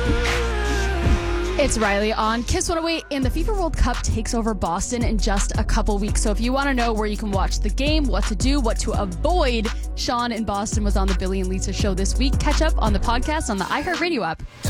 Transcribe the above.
It's Riley on Kiss 108, and the FIFA World Cup takes over Boston in just a couple weeks. So if you want to know where you can watch the game, what to do, what to avoid, Sean in Boston was on the Billy and Lisa show this week. Catch up on the podcast on the iHeartRadio app.